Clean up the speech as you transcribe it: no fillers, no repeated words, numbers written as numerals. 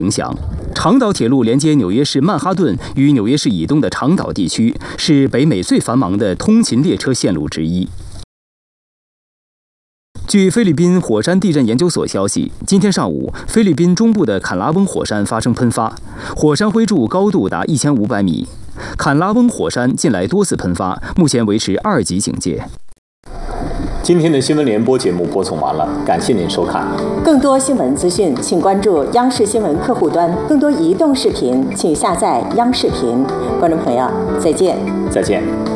影响。长岛铁路连接纽约市曼哈顿与纽约市以东的长岛地区，是北美最繁忙的通勤列车线路之一。据菲律宾火山地震研究所消息，今天上午，菲律宾中部的坎拉翁火山发生喷发，火山灰柱高度达1500米。坎拉翁火山近来多次喷发，目前维持2级警戒。 今天的新闻联播节目播送完了，感谢您收看。 更多新闻资讯，请关注央视新闻客户端；更多移动视频，请下载央视频。观众朋友，再见。 再见。